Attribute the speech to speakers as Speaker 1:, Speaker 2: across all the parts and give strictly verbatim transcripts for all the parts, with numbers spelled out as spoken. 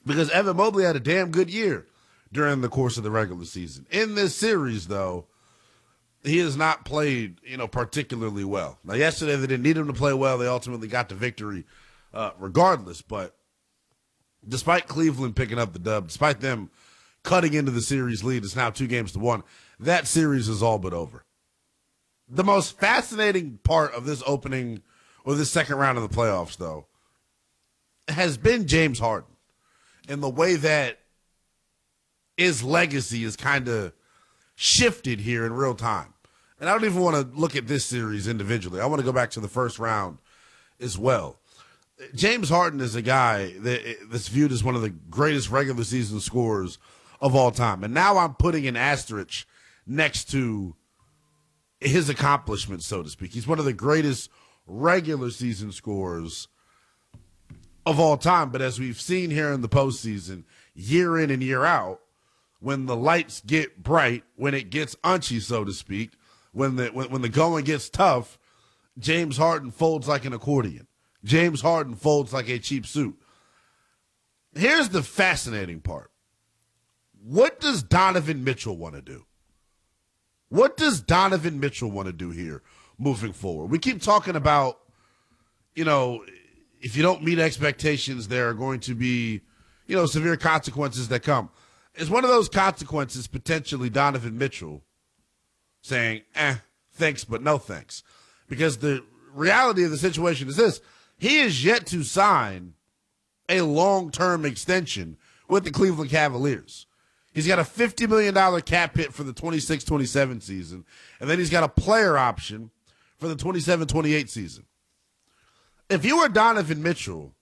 Speaker 1: because Evan Mobley had a damn good year during the course of the regular season. In this series, though, he has not played, you know, particularly well. Now, yesterday they didn't need him to play well. They ultimately got the victory uh, regardless. But despite Cleveland picking up the dub, despite them cutting into the series lead, it's now two games to one, that series is all but over. The most fascinating part of this opening or this second round of the playoffs, though, has been James Harden and the way that his legacy is kind of shifted here in real time. And I don't even want to look at this series individually. I want to go back to the first round as well. James Harden is a guy that, that's viewed as one of the greatest regular season scorers of all time. And now I'm putting an asterisk next to his accomplishments, so to speak. He's one of the greatest regular season scorers of all time. But as we've seen here in the postseason, year in and year out, when the lights get bright, when it gets unchy, so to speak, when the when, when the going gets tough, James Harden folds like an accordion. James Harden folds like a cheap suit. Here's the fascinating part. What does Donovan Mitchell want to do? What does Donovan Mitchell want to do here moving forward? We keep talking about, you know, if you don't meet expectations, there are going to be, you know, severe consequences that come. Is one of those consequences potentially Donovan Mitchell saying, eh, thanks, but no thanks? Because the reality of the situation is this. He is yet to sign a long-term extension with the Cleveland Cavaliers. He's got a fifty million dollars cap hit for the twenty-six twenty-seven season, and then he's got a player option for the twenty-seven twenty-eight season. If you were Donovan Mitchell,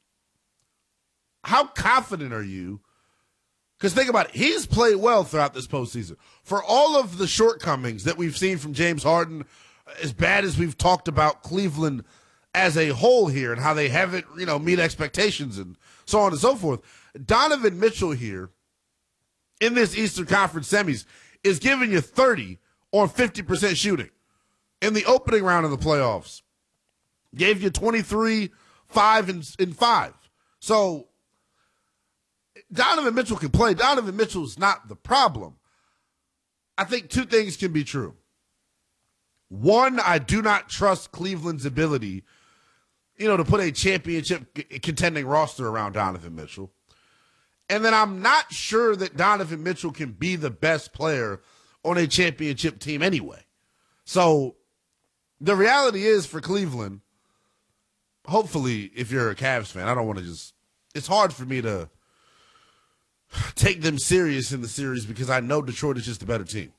Speaker 1: how confident are you? Because think about it, he's played well throughout this postseason. For all of the shortcomings that we've seen from James Harden, as bad as we've talked about Cleveland as a whole here and how they haven't, you know, meet expectations and so on and so forth, Donovan Mitchell here in this Eastern Conference semis is giving you thirty on fifty percent shooting. In the opening round of the playoffs, gave you twenty-three, five, and, and five. So Donovan Mitchell can play. Donovan Mitchell is not the problem. I think two things can be true. One, I do not trust Cleveland's ability, you know, to put a championship contending roster around Donovan Mitchell. And then I'm not sure that Donovan Mitchell can be the best player on a championship team anyway. So the reality is for Cleveland, hopefully, if you're a Cavs fan, I don't want to just, it's hard for me to take them serious in the series because I know Detroit is just a better team.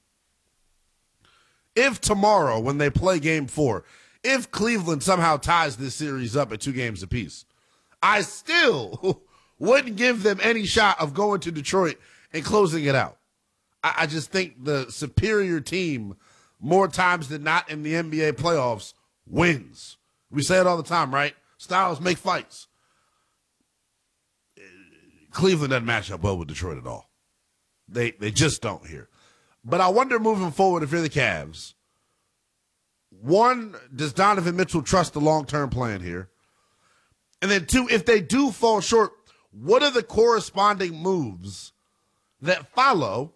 Speaker 1: If tomorrow, when they play game four, if Cleveland somehow ties this series up at two games apiece, I still wouldn't give them any shot of going to Detroit and closing it out. I, I just think the superior team, more times than not in the N B A playoffs, wins. We say it all the time, right? Styles make fights. Cleveland doesn't match up well with Detroit at all. They they just don't here. But I wonder moving forward if you're the Cavs, one, does Donovan Mitchell trust the long-term plan here? And then two, if they do fall short, what are the corresponding moves that follow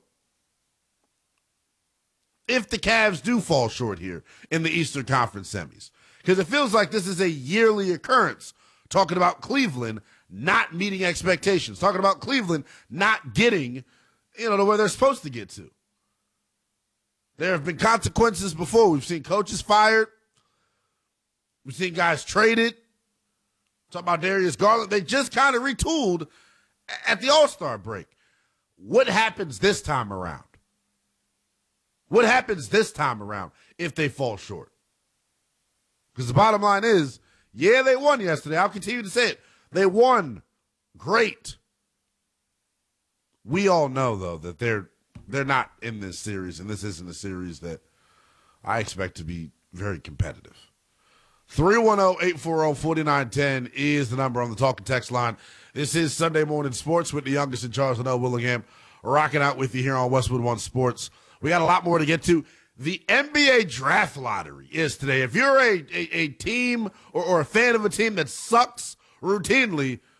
Speaker 1: if the Cavs do fall short here in the Eastern Conference semis? Because it feels like this is a yearly occurrence, talking about Cleveland not meeting expectations, talking about Cleveland not getting, you know, to where they're supposed to get to. There have been consequences before. We've seen coaches fired. We've seen guys traded. Talk about Darius Garland. They just kind of retooled at the All-Star break. What happens this time around? What happens this time around if they fall short? Because the bottom line is, yeah, they won yesterday. I'll continue to say it. They won. Great. We all know, though, that they're they're not in this series, and this isn't a series that I expect to be very competitive. three one zero, eight four zero, four nine one zero is the number on the talk and text line. This is Sunday Morning Sports with the youngest in Charles and L. Willingham, rocking out with you here on Westwood One Sports. We got a lot more to get to. The N B A draft lottery is today. If you're a, a, a team or, or a fan of a team that sucks routinely,